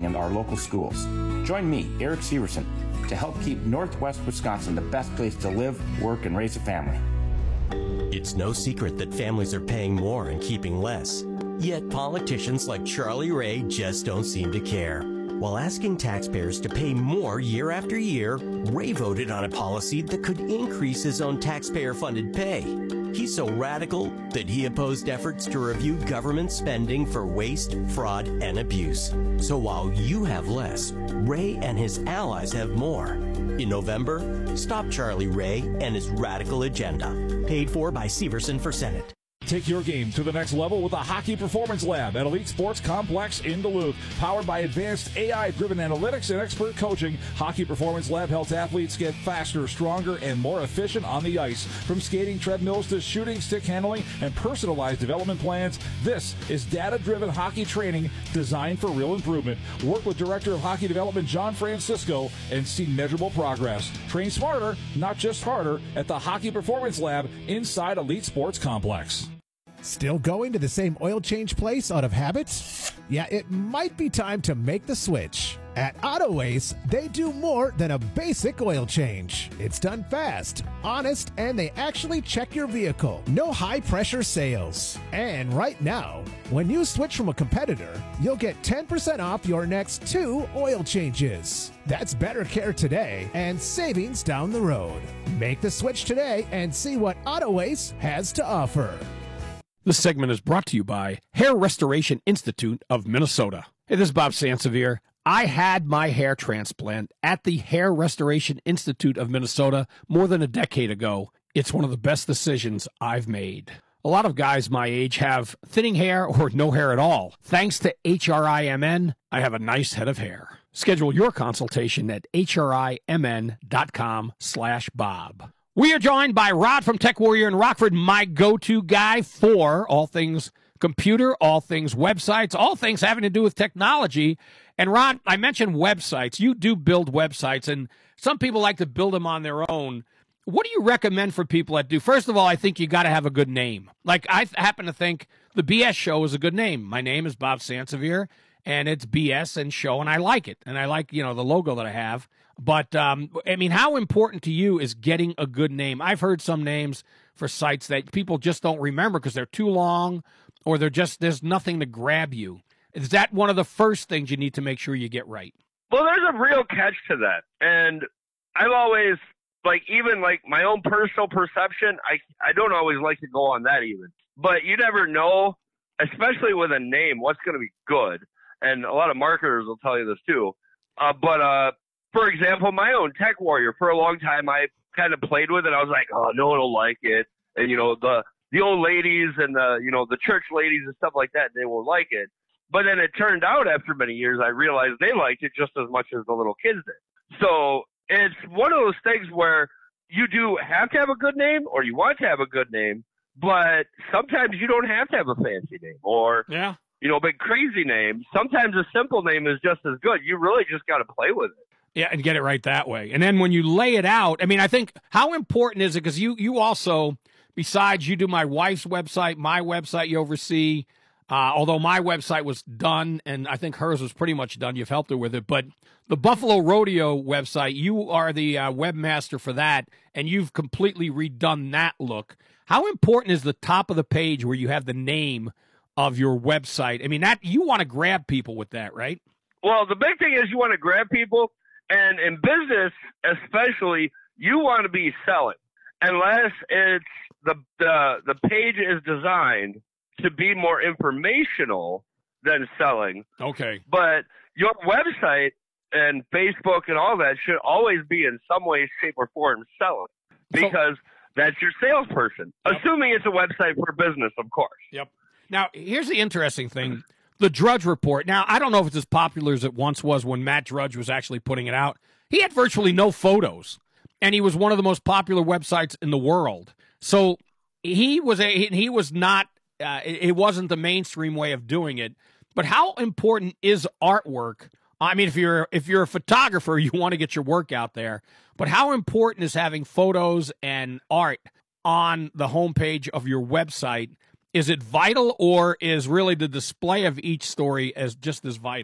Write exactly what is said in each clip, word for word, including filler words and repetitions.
in our local schools. Join me, Eric Severson, to help keep Northwest Wisconsin the best place to live, work, and raise a family. It's no secret that families are paying more and keeping less. Yet politicians like Charlie Ray just don't seem to care. While asking taxpayers to pay more year after year, Ray voted on a policy that could increase his own taxpayer-funded pay. He's so radical that he opposed efforts to review government spending for waste, fraud, and abuse. So while you have less, Ray and his allies have more. In November, stop Charlie Ray and his radical agenda. Paid for by Severson for Senate. Take your game to the next level with the Hockey Performance Lab at Elite Sports Complex in Duluth. Powered by advanced A I-driven analytics and expert coaching, Hockey Performance Lab helps athletes get faster, stronger, and more efficient on the ice. From skating treadmills to shooting, stick handling, and personalized development plans, this is data-driven hockey training designed for real improvement. Work with Director of Hockey Development John Francisco and see measurable progress. Train smarter, not just harder, at the Hockey Performance Lab inside Elite Sports Complex. Still going to the same oil change place out of habit? Yeah, it might be time to make the switch. At AutoAce, they do more than a basic oil change. It's done fast, honest, and they actually check your vehicle. No high-pressure sales. And right now, when you switch from a competitor, you'll get ten percent off your next two oil changes. That's better care today and savings down the road. Make the switch today and see what AutoAce has to offer. This segment is brought to you by Hair Restoration Institute of Minnesota. Hey, this is Bob Sansevier. I had my hair transplant at the Hair Restoration Institute of Minnesota more than a decade ago. It's one of the best decisions I've made. A lot of guys my age have thinning hair or no hair at all. Thanks to H R I M N, I have a nice head of hair. Schedule your consultation at hrimn.com slash Bob. We are joined by Rod from Tech Warrior in Rockford, my go-to guy for all things computer, all things websites, all things having to do with technology. And Rod, I mentioned websites. You do build websites, and some people like to build them on their own. What do you recommend for people that do? First of all, I think you got to have a good name. Like, I happen to think the B S Show is a good name. My name is Bob Sansevier, and it's B S and Show, and I like it. And I like, you know, the logo that I have. But, um, I mean, how important to you is getting a good name? I've heard some names for sites that people just don't remember because they're too long or they're just, there's nothing to grab you. Is that one of the first things you need to make sure you get right? Well, there's a real catch to that. And I've always, like, even like my own personal perception, I, I don't always like to go on that even. But you never know, especially with a name, what's going to be good. And a lot of marketers will tell you this too. Uh, but, uh, for example, my own Tech Warrior, for a long time, I kind of played with it. I was like, oh, no one will like it. And, you know, the, the old ladies and the, you know, the church ladies and stuff like that, they won't like it. But then it turned out after many years, I realized they liked it just as much as the little kids did. So it's one of those things where you do have to have a good name or you want to have a good name, but sometimes you don't have to have a fancy name or, yeah. you know, big crazy name. Sometimes a simple name is just as good. You really just got to play with it. Yeah, and get it right that way. And then when you lay it out, I mean, I think how important is it? Because you, you also, besides you do my wife's website, my website you oversee, uh, although my website was done, and I think hers was pretty much done. You've helped her with it. But the Buffalo Rodeo website, you are the uh, webmaster for that, and you've completely redone that look. How important is the top of the page where you have the name of your website? I mean, that you want to grab people with that, right? Well, the big thing is you want to grab people. And in business, especially, you want to be selling, unless it's the, the the page is designed to be more informational than selling. Okay. But your website and Facebook and all that should always be in some way, shape, or form selling because so, that's your salesperson, yep. Assuming it's a website for business, of course. Yep. Now, here's the interesting thing. The Drudge Report. Now, I don't know if it's as popular as it once was when Matt Drudge was actually putting it out. He had virtually no photos, and he was one of the most popular websites in the world. So he was a he was not. Uh, it wasn't the mainstream way of doing it. But how important is artwork? I mean, if you're if you're a photographer, you want to get your work out there. But how important is having photos and art on the homepage of your website? Is it vital, or is really the display of each story as just as vital?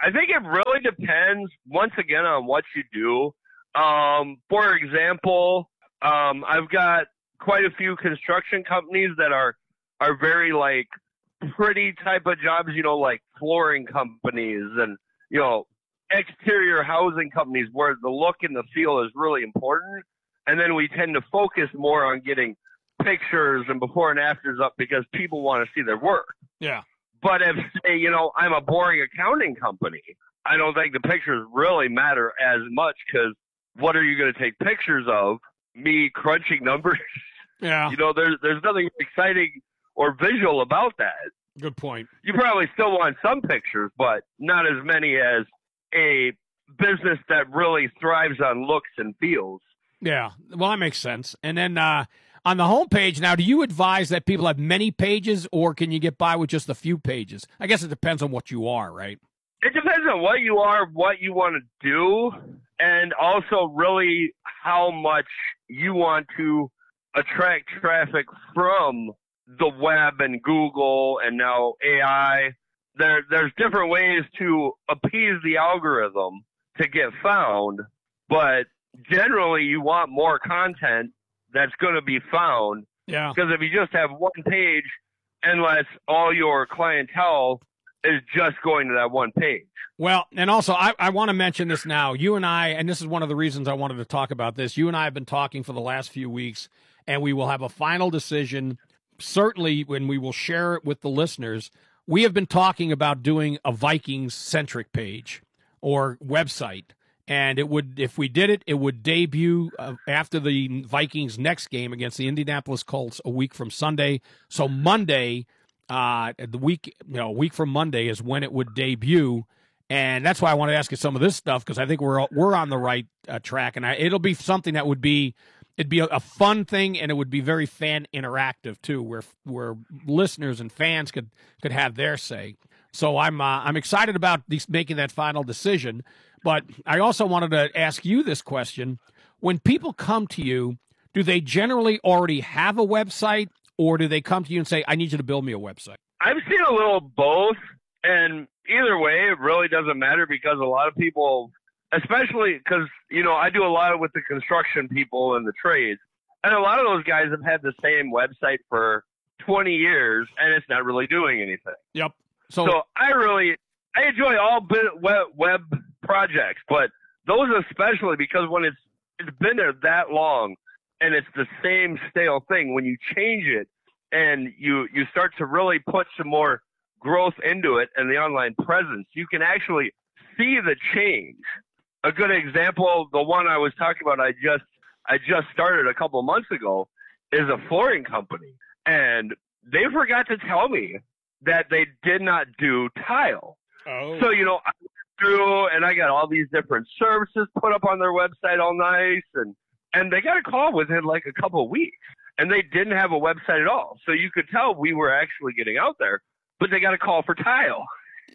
I think it really depends, once again, on what you do. Um, for example, um, I've got quite a few construction companies that are, are very, like, pretty type of jobs, you know, like flooring companies and, you know, exterior housing companies where the look and the feel is really important. And then we tend to focus more on getting pictures and before and afters up because people want to see their work. Yeah. But if, say, you know, I'm a boring accounting company, I don't think the pictures really matter as much because what are you going to take pictures of? Me crunching numbers? Yeah. You know, there's there's nothing exciting or visual about that. Good point. You probably still want some pictures, but not as many as a business that really thrives on looks and feels. Yeah. Well, that makes sense. And then uh, on the homepage now, do you advise that people have many pages or can you get by with just a few pages? I guess it depends on what you are, right? It depends on what you are, what you want to do, and also really how much you want to attract traffic from the web and Google and now A I. There, there's different ways to appease the algorithm to get found, but generally you want more content that's going to be found. Yeah. Because if you just have one page, unless all your clientele is just going to that one page. Well, and also I, I want to mention this now. You and I, and this is one of the reasons I wanted to talk about this, you and I have been talking for the last few weeks, and we will have a final decision, certainly when we will share it with the listeners. We have been talking about doing a Vikings-centric page or website, and it would, if we did it, it would debut uh, after the Vikings' next game against the Indianapolis Colts a week from Sunday. So Monday, uh, the week, you know, a week from Monday is when it would debut, and that's why I want to ask you some of this stuff because I think we're we're on the right uh, track, and I, it'll be something that would be. It'd be a, a fun thing, and it would be very fan interactive too, where where listeners and fans could could have their say. So I'm uh, I'm excited about these, making that final decision. But I also wanted to ask you this question: when people come to you, do they generally already have a website, or do they come to you and say, "I need you to build me a website"? I've seen a little both, and either way, it really doesn't matter because a lot of people. Especially because, you know, I do a lot with the construction people and the trades. And a lot of those guys have had the same website for twenty years, and it's not really doing anything. Yep. So, so I really, I enjoy all web, web projects, but those especially because when it's it's been there that long and it's the same stale thing, when you change it and you, you start to really put some more growth into it and the online presence, you can actually see the change. A good example, the one I was talking about, I just I just started a couple months ago, is a flooring company. And they forgot to tell me that they did not do tile. Oh. So, you know, I went through and I got all these different services put up on their website all nice. And, and they got a call within like a couple of weeks. And they didn't have a website at all. So you could tell we were actually getting out there. But they got a call for tile.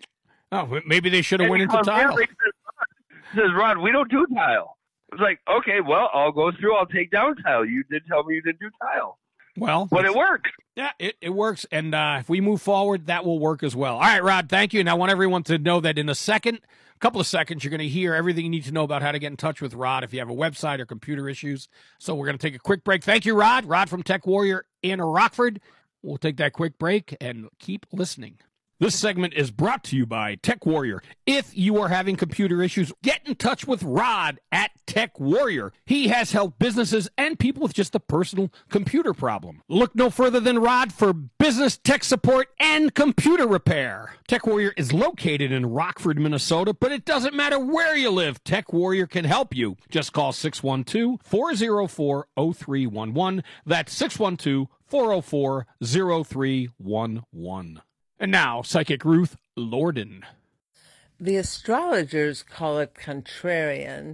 Oh, maybe they should have went into and tile. Says, Rod, we don't do tile. It's like, okay, well, I'll go through. I'll take down tile. You did tell me you didn't do tile. Well, but it works. Yeah, it, it works. And uh, if we move forward, that will work as well. All right, Rod, thank you. And I want everyone to know that in a second, a couple of seconds, you're going to hear everything you need to know about how to get in touch with Rod if you have a website or computer issues. So we're going to take a quick break. Thank you, Rod. Rod from Tech Warrior in Rockford. We'll take that quick break and keep listening. This segment is brought to you by Tech Warrior. If you are having computer issues, get in touch with Rod at Tech Warrior. He has helped businesses and people with just a personal computer problem. Look no further than Rod for business tech support and computer repair. Tech Warrior is located in Rockford, Minnesota, but it doesn't matter where you live. Tech Warrior can help you. Just call six one two, four oh four, oh three one one. That's six one two, four oh four, oh three one one. And now, Psychic Ruth Lorden. The astrologers call it contrarian.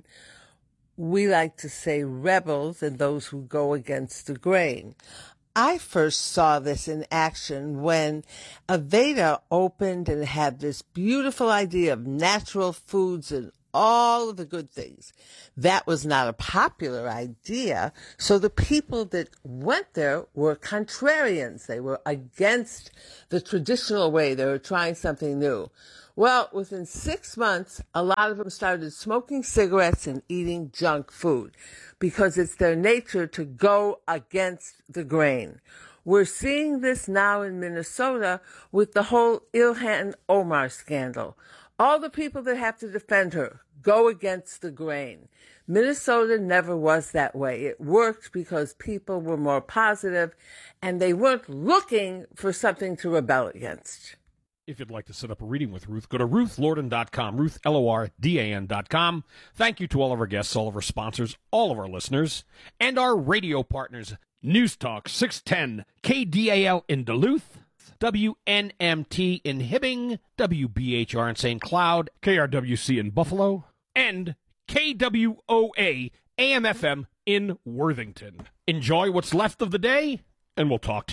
We like to say rebels and those who go against the grain. I first saw this in action when Aveda opened and had this beautiful idea of natural foods and all of the good things. That was not a popular idea, so the people that went there were contrarians. They were against the traditional way. They were trying something new. Well, within six months, a lot of them started smoking cigarettes and eating junk food because it's their nature to go against the grain. We're seeing this now in Minnesota with the whole Ilhan Omar scandal. All the people that have to defend her go against the grain. Minnesota never was that way. It worked because people were more positive and they weren't looking for something to rebel against. If you'd like to set up a reading with Ruth, go to ruth lordan dot com, Ruth, L O R D A N dot com. Thank you to all of our guests, all of our sponsors, all of our listeners, and our radio partners, News Talk six ten K D A L in Duluth, W N M T in Hibbing, W B H R in Saint Cloud, K R W C in Buffalo, and K W O A A M F M in Worthington. Enjoy what's left of the day, and we'll talk to you.